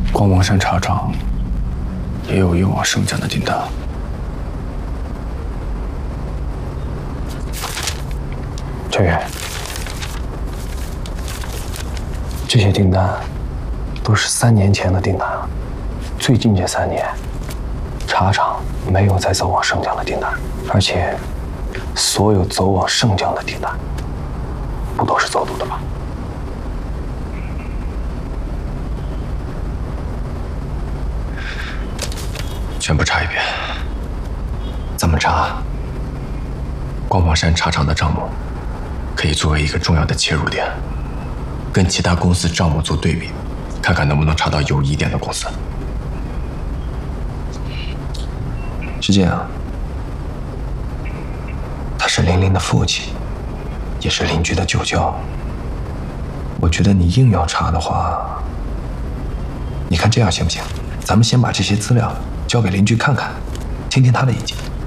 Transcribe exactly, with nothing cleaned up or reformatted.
光芒山茶厂也有运往盛江的订单。陈远，这些订单都是三年前的订单了，最近这三年，茶厂没有再走往盛江的订单，而且所有走往盛江的订单，不都是走读的吗？ 全部查一遍。咱们查光芒山茶厂的账目，可以作为一个重要的切入点，跟其他公司账目做对比，看看能不能查到有疑点的公司。 是这样，他是玲玲的父亲，也是邻居的舅舅。我觉得你硬要查的话，你看这样行不行？咱们先把这些资料交给邻居看看，听听他的意见。